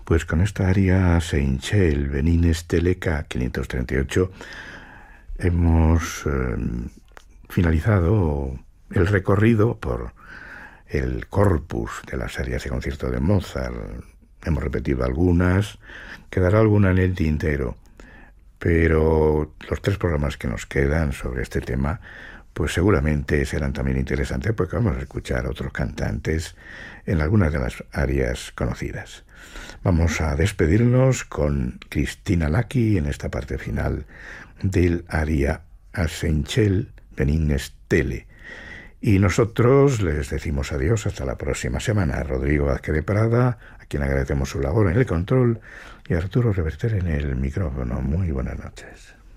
Pues con esta aria Seychelles, Benines Teleca 538, hemos finalizado el recorrido por el corpus de las arias de concierto de Mozart. Hemos repetido algunas, quedará alguna en el tintero, pero los 3 programas que nos quedan sobre este tema pues seguramente serán también interesantes, porque vamos a escuchar a otros cantantes en algunas de las arias conocidas. Vamos a despedirnos con Cristina Lacchi en esta parte final del aria a Seychelles, Benines Tele. Y nosotros les decimos adiós hasta la próxima semana. Rodrigo Vázquez de Prada, a quien agradecemos su labor en el control, y Arturo Reverter en el micrófono. Muy buenas noches.